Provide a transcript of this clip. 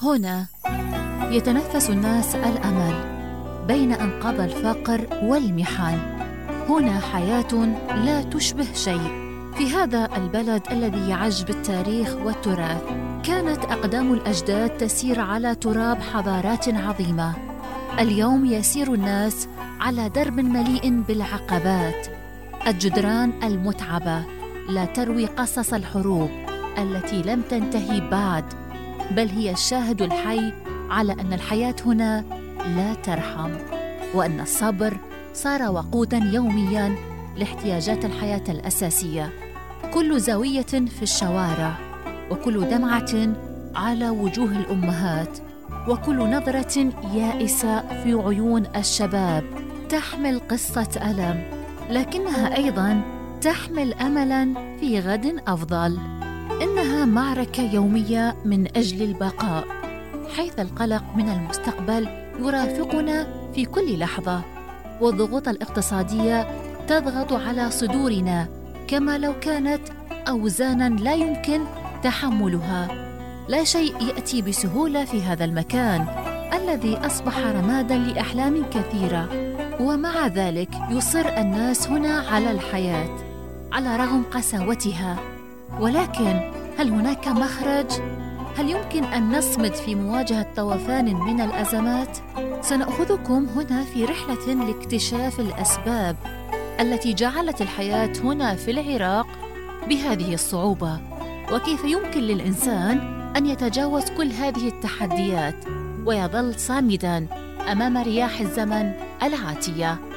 هنا يتنفس الناس الأمل بين أنقاض الفقر والمحن. هنا حياة لا تشبه شيء. في هذا البلد الذي يعج بالتاريخ والتراث كانت أقدام الأجداد تسير على تراب حضارات عظيمة. اليوم يسير الناس على درب مليء بالعقبات. الجدران المتعبة لا تروي قصص الحروب التي لم تنتهي بعد، بل هي الشاهد الحي على أن الحياة هنا لا ترحم، وأن الصبر صار وقوداً يومياً لاحتياجات الحياة الأساسية. كل زاوية في الشوارع، وكل دمعة على وجوه الأمهات، وكل نظرة يائسة في عيون الشباب تحمل قصة ألم، لكنها أيضاً تحمل أملاً في غد أفضل. إنها معركة يومية من أجل البقاء، حيث القلق من المستقبل يرافقنا في كل لحظة، والضغوط الاقتصادية تضغط على صدورنا كما لو كانت أوزاناً لا يمكن تحملها. لا شيء يأتي بسهولة في هذا المكان الذي أصبح رماداً لأحلام كثيرة، ومع ذلك يصر الناس هنا على الحياة على رغم قساوتها. ولكن هل هناك مخرج؟ هل يمكن أن نصمد في مواجهة طوفان من الأزمات؟ سنأخذكم هنا في رحلة لاكتشاف الأسباب التي جعلت الحياة هنا في العراق بهذه الصعوبة، وكيف يمكن للإنسان أن يتجاوز كل هذه التحديات ويظل صامداً أمام رياح الزمن العاتية.